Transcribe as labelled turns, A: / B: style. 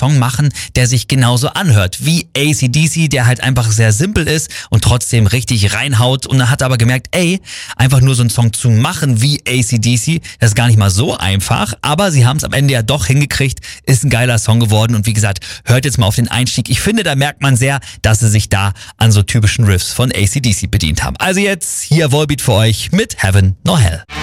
A: Song machen, der sich genauso anhört wie AC/DC, der halt einfach sehr simpel ist und trotzdem richtig reinhaut. Und er hat aber gemerkt, einfach nur so einen Song zu machen wie AC/DC, das ist gar nicht mal so einfach, aber sie haben es am Ende ja doch hingekriegt, ist ein geiler Song geworden und wie gesagt, hört jetzt mal auf den Einstieg. Ich finde, da merkt man sehr, dass sie sich da an so typischen Riffs von AC/DC bedient haben. Also jetzt hier Volbeat für euch mit Heaven nor Hell.